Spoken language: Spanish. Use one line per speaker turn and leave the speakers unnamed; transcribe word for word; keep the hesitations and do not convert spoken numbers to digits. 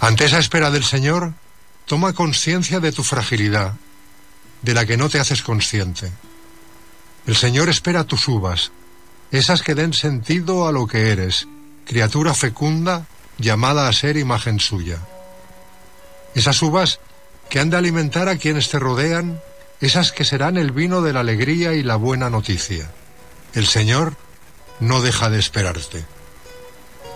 Ante esa espera del Señor, toma conciencia de tu fragilidad, de la que no te haces consciente. El Señor espera tus uvas, esas que den sentido a lo que eres, criatura fecunda llamada a ser imagen suya. Esas uvas que han de alimentar a quienes te rodean, esas que serán el vino de la alegría y la buena noticia. El Señor no deja de esperarte.